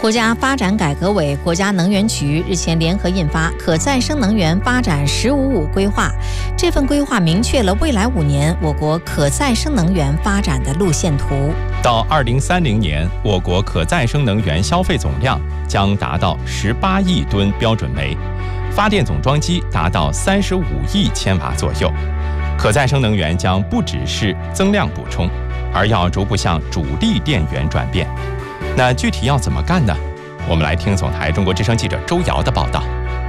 国家发展改革委、国家能源局日前联合印发《可再生能源发展“15+5”规划》。这份规划明确了未来5年我国可再生能源发展的路线图。 到2030年，我国可再生能源消费总量将达到18亿吨标准煤，发电总装机达到35亿千瓦左右。可再生能源将不只是增量补充，而要逐步向主力电源转变。那具体要怎么干呢？我们来听总台中国之声记者周瑶的报道。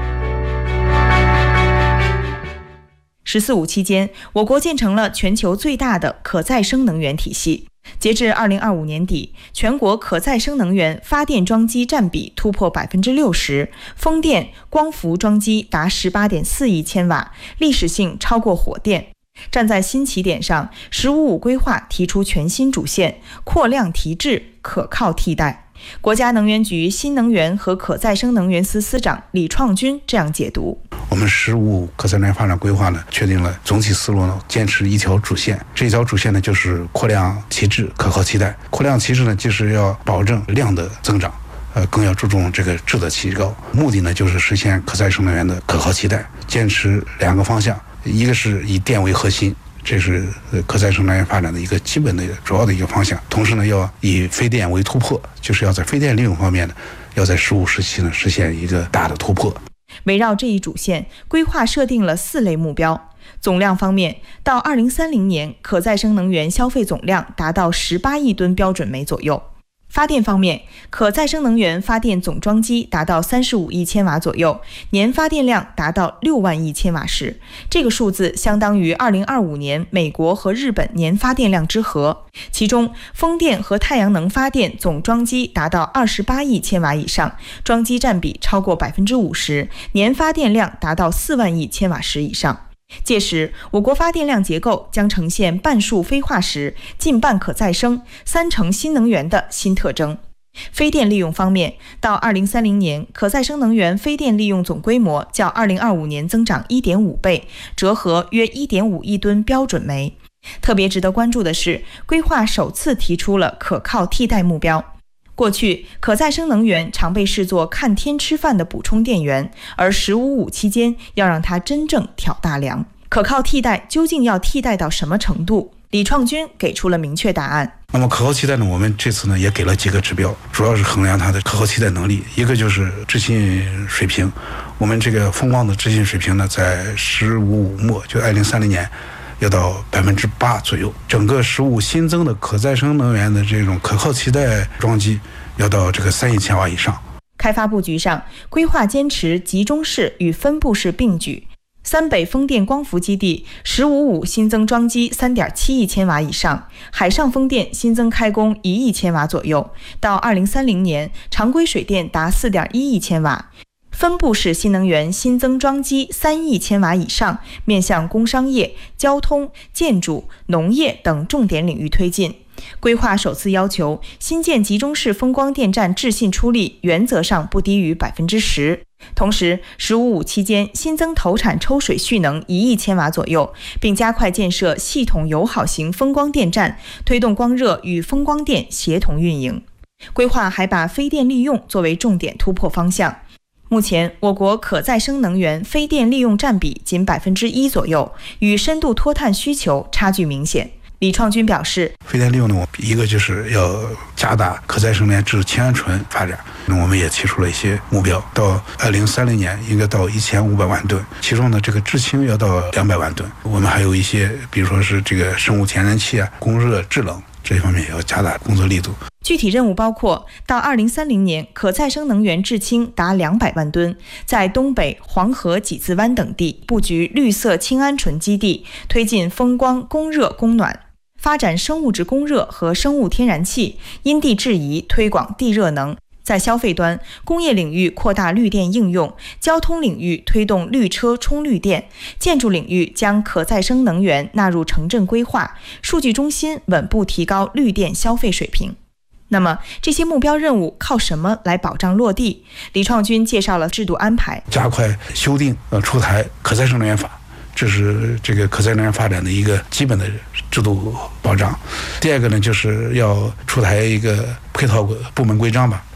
“14+5”期间，我国建成了全球最大的可再生能源体系。截至2025年底，全国可再生能源发电装机占比突破60%，风电、光伏装机达18.4亿千瓦，历史性超过火电。站在新起点上，“15+5”规划提出全新主线：扩量提质，可靠替代。国家能源局新能源和可再生能源司司长李创军这样解读： 我们“15+5”可再生能源发展规划呢，确定了总体思路呢，坚持一条主线。这一条主线呢，就是扩量提质，可靠替代。扩量提质呢，就是要保证量的增长，更要注重这个质的提高。目的呢，就是实现可再生能源的可靠替代。坚持2个方向，一个是以电为核心，这是可再生能源发展的一个基本的主要的一个方向。同时呢，要以非电为突破，就是要在非电利用方面呢，要在“15+5”时期呢实现一个大的突破。 围绕这一主线，规划设定了4类目标。总量方面，到2030年，可再生能源消费总量达到18亿吨标准煤左右。发电方面，可再生能源发电总装机达到35亿千瓦左右，年发电量达到6万亿千瓦时，这个数字相当于2025年美国和日本年发电量之和。其中，风电和太阳能发电总装机达到28亿千瓦以上，装机占比超过50%，年发电量达到4万亿千瓦时以上。届时，我国发电量结构将呈现半数非化石、近半可再生、30%新能源的新特征。非电利用方面，到2030年，可再生能源非电利用总规模较2025年增长1.5倍，折合约1.5亿吨标准煤。特别值得关注的是，规划首次提出了可靠替代目标。过去，可再生能源常被视作看天吃饭的补充电源，而“15+5”期间要让它真正挑大梁。可靠替代究竟要替代到什么程度？李创军给出了明确答案。 那么可靠替代呢，我们这次呢也给了几个指标，主要是衡量它的可靠替代能力。一个就是执信水平，我们这个风光的执信水平呢，在“15+5”末，就2030年。要到8%左右，整个“15+5”新增的可再生能源的这种可靠替代装机要到这个3亿千瓦以上。 开发布局上，规划坚持集中式与分布式并举。三北风电光伏基地“15+5”新增装机3.7亿千瓦以上，海上风电新增开工1亿千瓦左右。到2030年，常规水电达4.1亿千瓦。分布式新能源新增装机3亿千瓦以上，面向工商业、交通、建筑、农业等重点领域推进。规划首次要求新建集中式风光电站质信出力原则上不低于10%。同时，“15+5”期间新增投产抽水蓄能1亿千瓦左右，并加快建设系统友好型风光电站，推动光热与风光电协同运营。规划还把非电利用作为重点突破方向。目前，我国可再生能源非电利用占比仅1%左右，与深度脱碳需求差距明显。李创军表示， 非电利用呢，一个就是要加大可再生能源制氢氨醇发展，我们也提出了一些目标，到2030年应该到1500万吨，其中呢这个制氢要到200万吨。我们还有一些，比如说是这个生物天然气啊、供热制冷这一方面也要加大工作力度。 具体任务包括，到2030年，可再生能源制氢达200万吨，在东北、黄河、几字湾等地布局绿色氢氨醇基地，推进风光、供热、供暖，发展生物质供热和生物天然气，因地制宜推广地热能。在消费端，工业领域扩大绿电应用，交通领域推动绿车充绿电，建筑领域将可再生能源纳入城镇规划，数据中心稳步提高绿电消费水平。那么这些目标任务靠什么来保障落地？李创军介绍了制度安排， 加快修订出台可再生能源法，这是这个可再生能源发展的一个基本的制度保障。第二个呢，就是要出台一个配套部门规章吧，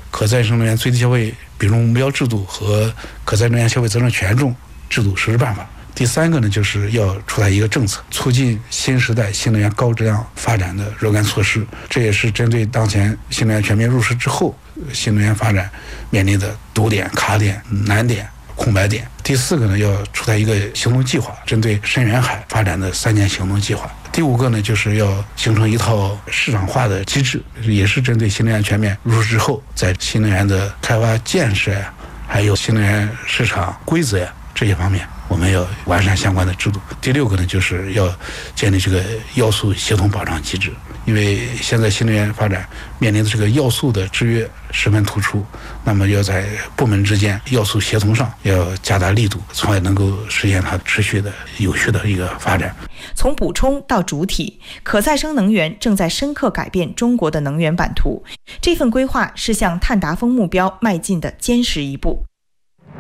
可再生能源最低消费比重目标制度和可再生能源消费责任权重制度实施办法。第三个呢，就是要出台一个政策，促进新时代新能源高质量发展的若干措施。这也是针对当前新能源全面入市之后，新能源发展面临的堵点、卡点、难点、空白点。第四个呢，要出台一个行动计划，针对深远海发展的3年行动计划。第5个呢，就是要形成一套市场化的机制，也是针对新能源全面入市之后，在新能源的开发建设呀，还有新能源市场规则呀这些方面，我们要完善相关的制度。第6个呢，就是要建立这个要素协同保障机制，因为现在新能源发展面临的这个要素的制约十分突出，那么要在部门之间要素协同上要加大力度，从而能够实现它持续的有序的一个发展。 从补充到主体，可再生能源正在深刻改变中国的能源版图。这份规划是向碳达峰目标迈进的坚实一步。